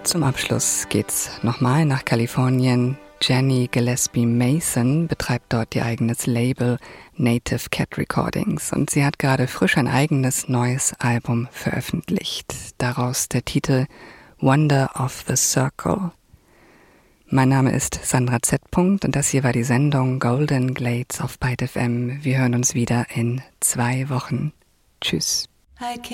Zum Abschluss geht's nochmal nach Kalifornien. Jenny Gillespie Mason betreibt dort ihr eigenes Label Native Cat Recordings und sie hat gerade frisch ein eigenes neues Album veröffentlicht. Daraus der Titel Wonder of the Circle. Mein Name ist Sandra Z. und das hier war die Sendung Golden Glades auf Byte FM. Wir hören uns wieder in 2 Wochen. Tschüss.